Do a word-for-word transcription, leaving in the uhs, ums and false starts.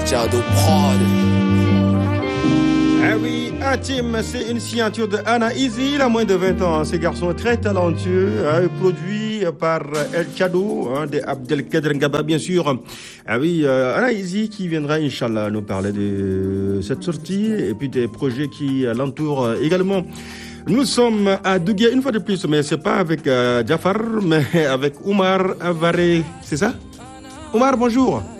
Jado Prod. Ah oui, Hatim, c'est une signature de Anna Easy, il a moins de vingt ans. Ce garçon est très talentueux, hein, produit par El Chado, hein, de Abdelkader Ngaba, bien sûr. Ah oui, euh, Anna Easy qui viendra, Inch'Allah, nous parler de cette sortie et puis des projets qui l'entourent également. Nous sommes à Douguia une fois de plus, mais c'est pas avec euh, Jafar, mais avec Oumar Avaré, c'est ça? Oumar, bonjour.